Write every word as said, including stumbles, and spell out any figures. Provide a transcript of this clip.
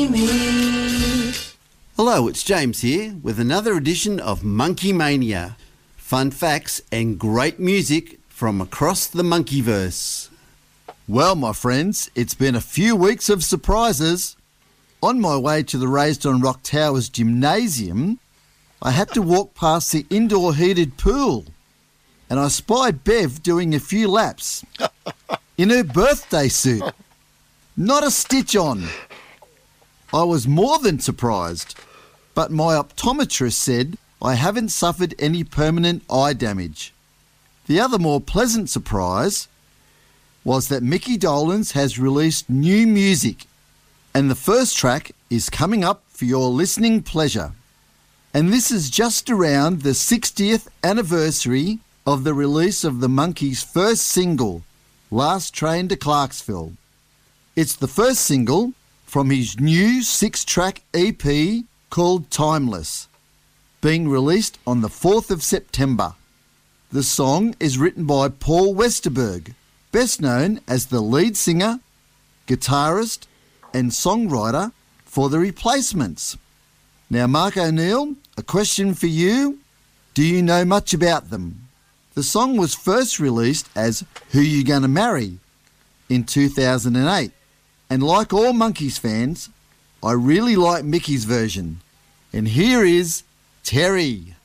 Hello, it's James here with another edition of Monkey Mania. Fun facts and great music from across the Monkeyverse. Well, my friends, it's been a few weeks of surprises. On my way to the Raised on Rock Towers gymnasium, I had to walk past the indoor heated pool, and I spied Bev doing a few laps in her birthday suit. Not a stitch on. I was more than surprised, but my optometrist said I haven't suffered any permanent eye damage. The other more pleasant surprise was that Micky Dolenz has released new music, and the first track is coming up for your listening pleasure. And this is just around the sixtieth anniversary of the release of the Monkees' first single, Last Train to Clarksville. It's the first single from his new six-track E P called Timeless, being released on the fourth of September. The song is written by Paul Westerberg, best known as the lead singer, guitarist and songwriter for The Replacements. Now, Mark O'Neill, a question for you. Do you know much about them? The song was first released as Who You Gonna Marry in two thousand eight. And like all Monkees fans, I really like Micky's version. And here is Terry.